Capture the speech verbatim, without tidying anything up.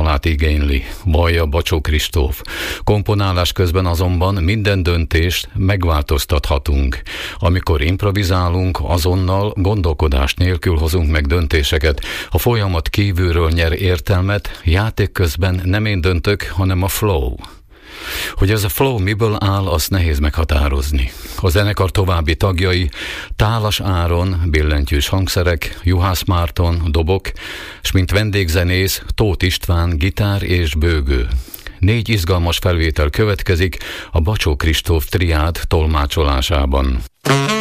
hangvonalát igényli, vallja Bacsó Kristóf. Komponálás közben azonban minden döntést megváltoztathatunk. Amikor improvizálunk, azonnal gondolkodás nélkül hozunk meg döntéseket. A folyamat kívülről nyer értelmet, játék közben nem én döntök, hanem a flow. Hogy ez a flow miből áll, azt nehéz meghatározni. A zenekar további tagjai Tálas Áron, billentyűs hangszerek, Juhász Márton, dobok, s mint vendégzenész Tóth István, gitár és bőgő. Négy izgalmas felvétel következik a Bacsó Kristóf triád tolmácsolásában.